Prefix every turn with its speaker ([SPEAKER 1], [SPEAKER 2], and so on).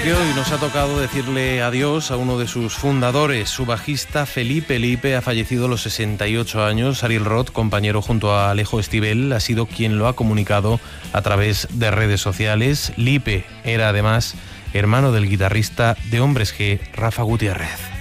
[SPEAKER 1] que hoy nos ha tocado decirle adiós a uno de sus fundadores. Su bajista Felipe Lipe ha fallecido a los 68 años. Ariel Roth, compañero junto a Alejo Stivel, ha sido quien lo ha comunicado a través de redes sociales. Lipe era además hermano del guitarrista de Hombres G, Rafa Gutiérrez.